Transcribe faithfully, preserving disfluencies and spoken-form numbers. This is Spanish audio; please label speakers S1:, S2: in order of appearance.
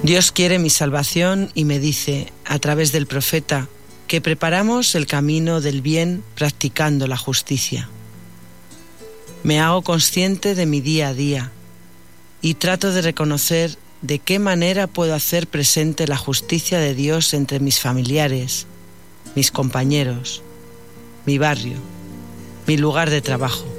S1: Dios quiere mi salvación y me dice, a través del profeta, que preparamos el camino del bien practicando la justicia. Me hago consciente de mi día a día y trato de reconocer de qué manera puedo hacer presente la justicia de Dios entre mis familiares, mis compañeros, mi barrio, mi lugar de trabajo.